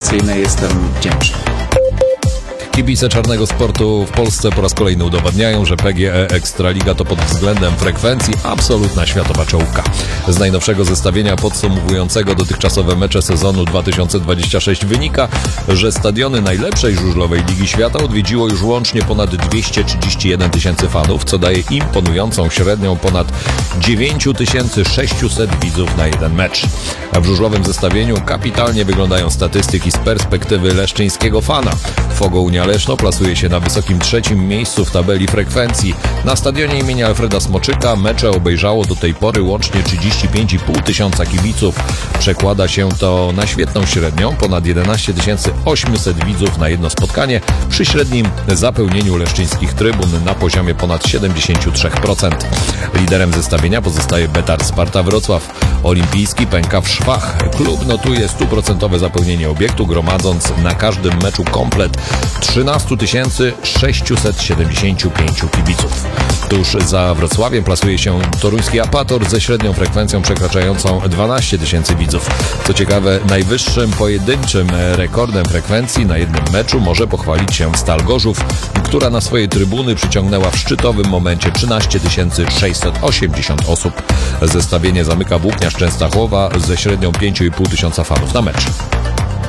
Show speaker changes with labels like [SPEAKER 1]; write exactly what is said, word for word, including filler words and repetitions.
[SPEAKER 1] organizacyjnej jestem wdzięczny.
[SPEAKER 2] Kibice czarnego sportu w Polsce po raz kolejny udowadniają, że P G E Ekstraliga to pod względem frekwencji absolutna światowa czołówka. Z najnowszego zestawienia podsumowującego dotychczasowe mecze sezonu dwa tysiące dwudziestego szóstego wynika, że stadiony najlepszej żużlowej Ligi Świata odwiedziło już łącznie ponad dwieście trzydzieści jeden tysięcy fanów, co daje imponującą średnią ponad dziewięć tysięcy sześćset widzów na jeden mecz. A w żużlowym zestawieniu kapitalnie wyglądają statystyki z perspektywy leszczyńskiego fana. Fogounia Leszno plasuje się na wysokim trzecim miejscu w tabeli frekwencji. Na stadionie imienia Alfreda Smoczyka mecze obejrzało do tej pory łącznie trzydzieści pięć i pół tysiąca kibiców. Przekłada się to na świetną średnią, ponad jedenaście tysięcy osiemset widzów na jedno spotkanie, przy średnim zapełnieniu leszczyńskich trybun na poziomie ponad siedemdziesiąt trzy procent. Liderem zestawienia pozostaje Betar Sparta Wrocław. Olimpijski pęka w szwach. Klub notuje stuprocentowe zapełnienie obiektu, gromadząc na każdym meczu komplet trzynaście tysięcy sześćset siedemdziesiąt pięć kibiców. Tuż za Wrocławiem plasuje się toruński Apator ze średnią frekwencją przekraczającą dwanaście tysięcy widzów. Co ciekawe, najwyższym pojedynczym rekordem frekwencji na jednym meczu może pochwalić się Stal Gorzów, która na swojej trybuny przyciągnęła w szczytowym momencie trzynaście tysięcy sześćset osiemdziesiąt osób. Zestawienie zamyka Włókniarz Częstochowa ze średnią pięć i pół tysiąca fanów na mecz.